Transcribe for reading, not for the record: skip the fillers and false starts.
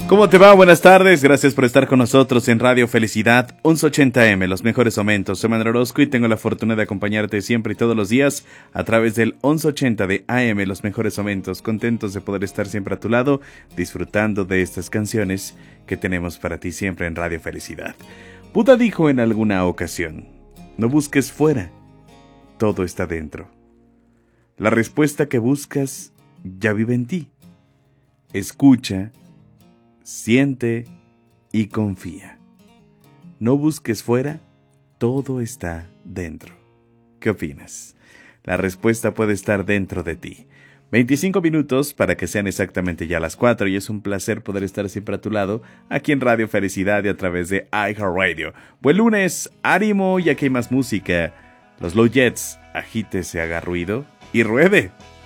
¿Cómo te va? Buenas tardes, gracias por estar con nosotros en Radio Felicidad 1180M, los mejores momentos. Soy Manuel Orozco y tengo la fortuna de acompañarte siempre y todos los días a través del 1180 de AM, los mejores momentos. Contentos de poder estar siempre a tu lado, disfrutando de estas canciones que tenemos para ti siempre en Radio Felicidad. Buda dijo en alguna ocasión, no busques fuera, todo está dentro. La respuesta que buscas ya vive en ti. Escucha, siente y confía. No busques fuera, todo está dentro. ¿Qué opinas? La respuesta puede estar dentro de ti. 25 minutos para que sean exactamente ya las 4 y es un placer poder estar siempre a tu lado aquí en Radio Felicidad y a través de iHeartRadio. Buen lunes, ánimo y aquí hay más música. Los Low Jets, agítese, haga ruido y ruede.